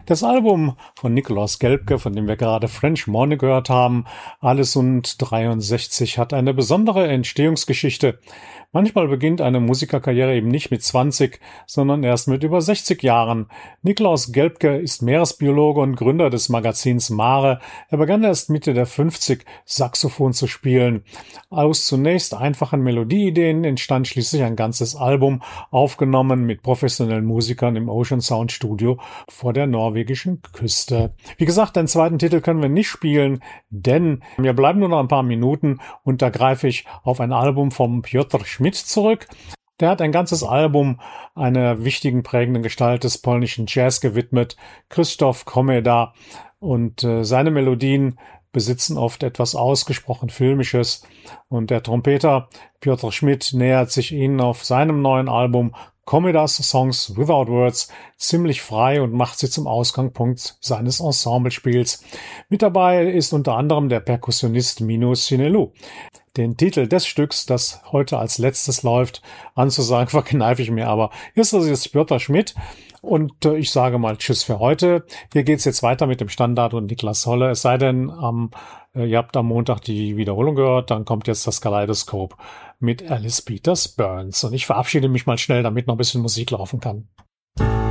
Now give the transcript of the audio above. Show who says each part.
Speaker 1: Das Album von Nikolaus Gelbke, von dem wir gerade French Morning gehört haben, Allesund 63, hat eine besondere Entstehungsgeschichte. Manchmal beginnt eine Musikerkarriere eben nicht mit 20, sondern erst mit über 60 Jahren. Nikolaus Gelbke ist Meeresbiologe und Gründer des Magazins Mare. Er begann erst Mitte der 50 Saxophon zu spielen. Aus zunächst einfachen Melodieideen entstand schließlich ein ganzes Album, aufgenommen mit professionellen Musikern im Ocean Sound Studio vor der norwegischen Küste. Wie gesagt, den zweiten Titel können wir nicht spielen, denn wir bleiben nur noch ein paar Minuten und da greife ich auf ein Album von Piotr Schmidt zurück. Der hat ein ganzes Album einer wichtigen prägenden Gestalt des polnischen Jazz gewidmet, Krzysztof Komeda, und seine Melodien besitzen oft etwas ausgesprochen Filmisches, und der Trompeter Piotr Schmidt nähert sich ihnen auf seinem neuen Album Komedas Songs Without Words ziemlich frei und macht sie zum Ausgangspunkt seines Ensemblespiels. Mit dabei ist unter anderem der Perkussionist Mino Sinelu. Den Titel des Stücks, das heute als letztes läuft, anzusagen, verkneife ich mir aber. Hier ist also jetzt Piotr Schmidt und ich sage mal Tschüss für heute. Hier geht's jetzt weiter mit dem Standard und Niklas Holle. Es sei denn, ihr habt am Montag die Wiederholung gehört, dann kommt jetzt das Kaleidoskop mit Alice Peters Burns. Und ich verabschiede mich mal schnell, damit noch ein bisschen Musik laufen kann.